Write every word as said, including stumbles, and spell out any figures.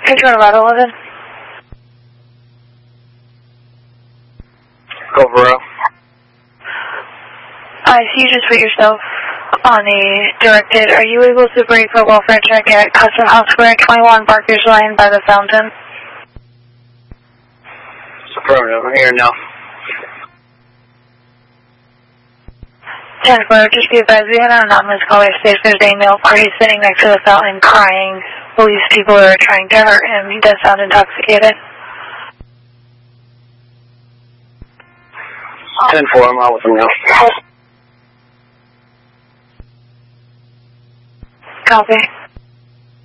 Picture about eleven. Overall. I see you just put yourself on the directed. Are you able to break for welfare check at Custom House Square, twenty-one Barker's Lane by the fountain? It's affirmative. I'm here now. ten four, just be advised, we had an anonymous caller state there's a male party sitting next to the fountain crying. Believes people are trying to hurt him. He does sound intoxicated. ten four, I'm out with him now. Copy.